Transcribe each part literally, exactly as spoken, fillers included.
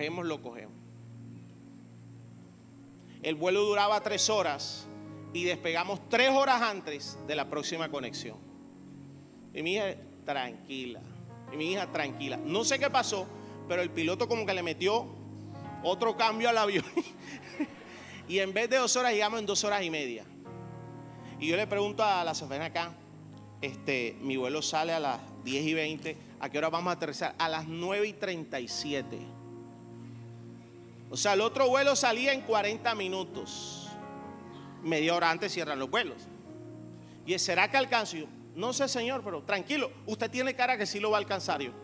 cogemos, lo cogemos. El vuelo duraba tres horas y despegamos tres horas antes de la próxima conexión. Y mi hija, tranquila. Y mi hija, tranquila. No sé qué pasó, pero el piloto como que le metió otro cambio al avión. Y en vez de dos horas, llegamos en dos horas y media. Y yo le pregunto a la Sofía acá, este, mi vuelo sale a las diez y veinte. ¿A qué hora vamos a aterrizar? A las nueve y treinta y siete. O sea, el otro vuelo salía en cuarenta minutos. Media hora antes cierran los vuelos. Y ¿será que alcanzo? Yo, no sé, señor, pero tranquilo. Usted tiene cara que sí lo va a alcanzar. Yo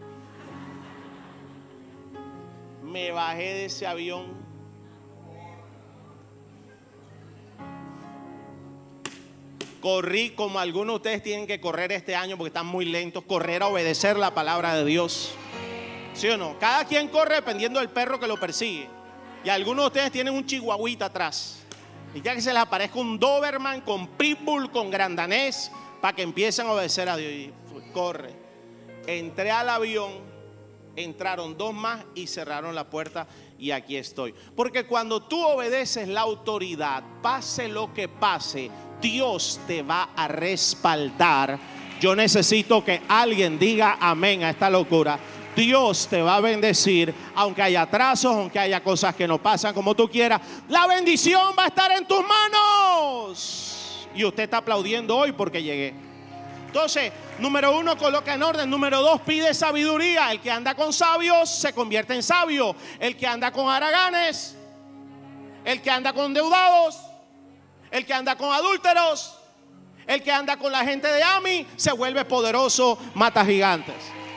me bajé de ese avión. Corrí como algunos de ustedes tienen que correr este año porque están muy lentos. Correr a obedecer la palabra de Dios. ¿Sí o no? Cada quien corre dependiendo del perro que lo persigue. Y algunos de ustedes tienen un chihuahuita atrás. Y ya que se les aparezca un Doberman con Pitbull, con Grandanés, para que empiecen a obedecer a Dios. Y corre. Entré al avión, entraron dos más y cerraron la puerta. Y aquí estoy. Porque cuando tú obedeces la autoridad, pase lo que pase, Dios te va a respaldar. Yo necesito que alguien diga amén a esta locura. Dios te va a bendecir, aunque haya atrasos, aunque haya cosas que no pasan como tú quieras. La bendición va a estar en tus manos. Y usted está aplaudiendo hoy porque llegué. Entonces, número uno, coloca en orden. Número dos, pide sabiduría. El que anda con sabios se convierte en sabio. El que anda con haraganes, el que anda con endeudados, el que anda con adúlteros, el que anda con la gente de Ami, se vuelve poderoso, mata gigantes.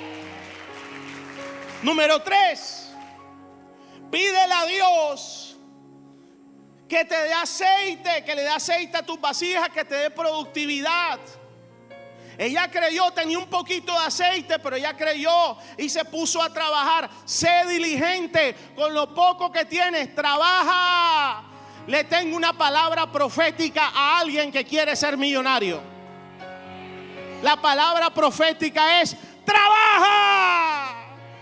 Número tres, pídele a Dios que te dé aceite, que le dé aceite a tus vasijas, que te dé productividad. Ella creyó, tenía un poquito de aceite, pero ella creyó y se puso a trabajar. Sé diligente con lo poco que tienes, trabaja. Le tengo una palabra profética a alguien que quiere ser millonario. La palabra profética es: trabaja.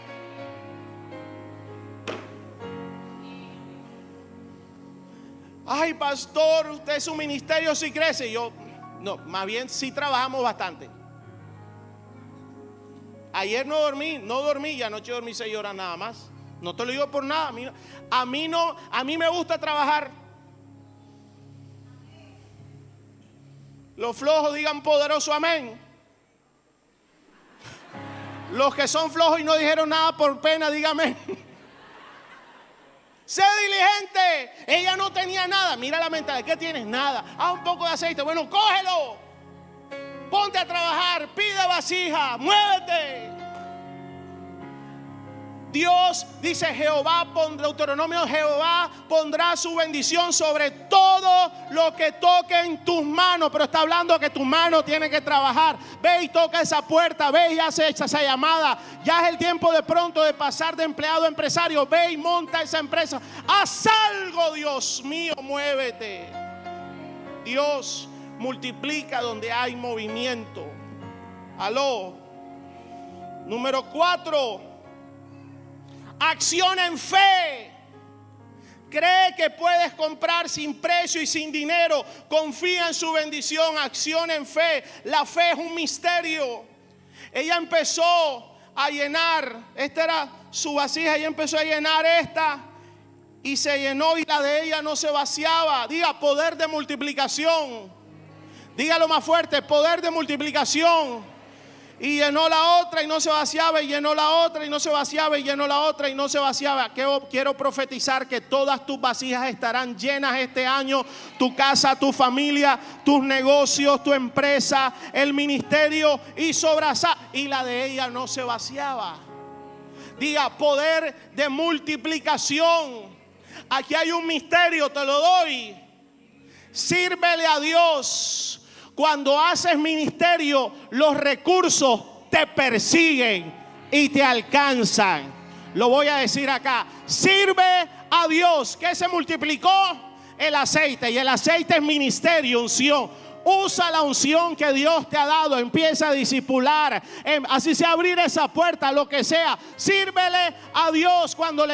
Ay, pastor, usted su ministerio sí crece. Yo, no, más bien sí trabajamos bastante. Ayer no dormí, no dormí y anoche dormí seis horas nada más. No te lo digo por nada. A mí, a mí no, a mí me gusta trabajar. Los flojos digan poderoso amén. Los que son flojos y no dijeron nada por pena, dígame. Sé diligente. Ella no tenía nada. Mira la mentalidad. ¿Qué tienes? Nada. Ah, un poco de aceite. Bueno, cógelo. Ponte a trabajar. Pide vasija. Muévete. Dios dice: Jehová pondrá, Deuteronomio, Jehová pondrá su bendición sobre todo lo que toque en tus manos. Pero está hablando que tu mano tiene que trabajar. Ve y toca esa puerta, ve y hace esa llamada. Ya es el tiempo de pronto de pasar de empleado a empresario. Ve y monta esa empresa. Haz algo, Dios mío, muévete. Dios multiplica donde hay movimiento. Aló. Número cuatro, acción en fe. Cree que puedes comprar sin precio y sin dinero. Confía en su bendición. Acción en fe. La fe es un misterio. Ella empezó a llenar. Esta era su vasija. Ella empezó a llenar esta y se llenó, y la de ella no se vaciaba. Diga: poder de multiplicación. Dígalo más fuerte: poder de multiplicación. Y llenó la otra y no se vaciaba, y llenó la otra y no se vaciaba, y llenó la otra y no se vaciaba. Quiero profetizar que todas tus vasijas estarán llenas este año. Tu casa, tu familia, tus negocios, tu empresa, el ministerio, y sobrasa. Y la de ella no se vaciaba. Diga: poder de multiplicación. Aquí hay un misterio, te lo doy. Sírvele a Dios. Cuando haces ministerio, los recursos te persiguen y te alcanzan. Lo voy a decir acá: sirve a Dios. ¿Qué se multiplicó? El aceite. Y el aceite es ministerio, unción. Usa la unción que Dios te ha dado. Empieza a discipular. Así sea abrir esa puerta, lo que sea. Sírvele a Dios cuando le